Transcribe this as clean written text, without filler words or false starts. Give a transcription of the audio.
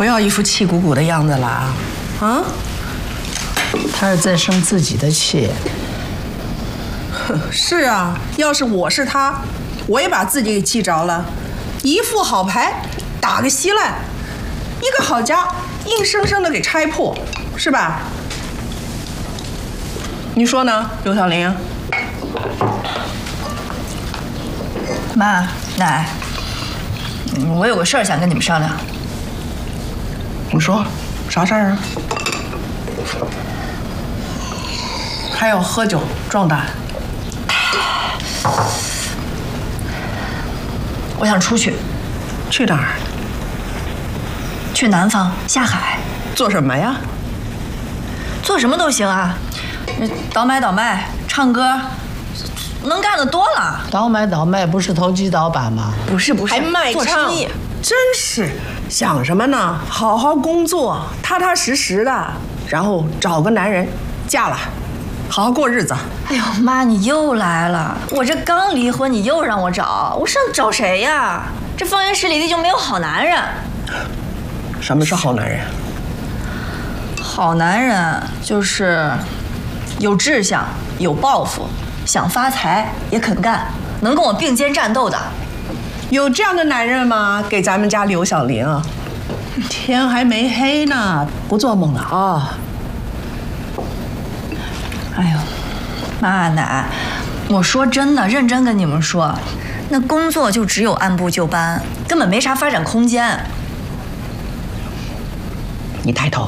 不要一副气鼓鼓的样子了啊！啊？ 他是在生自己的气。 是啊，要是我是他，我也把自己给气着了。一副好牌打个稀烂，一个好家硬生生的给拆破，是吧？你说呢，刘小玲？ 妈，奶，我有个事儿想跟你们商量。 你说啥事儿啊？还要喝酒壮胆？ 我想出去， 去哪儿？ 去南方下海。 做什么呀？ 做什么都行啊，倒买倒卖，唱歌，能干的多了。 倒买倒卖不是投机倒把吗？ 不是， 还卖做唱生意， 真是想什么呢？好好工作，踏踏实实的，然后找个男人，嫁了，好好过日子。 哎呦妈，你又来了！我这刚离婚，你又让我找，我上找谁呀？这方圆10里地就没有好男人。 什么是好男人？ 好男人就是有志向、有抱负、想发财也肯干，能跟我并肩战斗的。 有这样的男人吗？给咱们家刘小玲啊，天还没黑呢，不做梦了啊！ 哎呦，妈奶，我说真的，认真跟你们说，那工作就只有按部就班，根本没啥发展空间。 你抬头，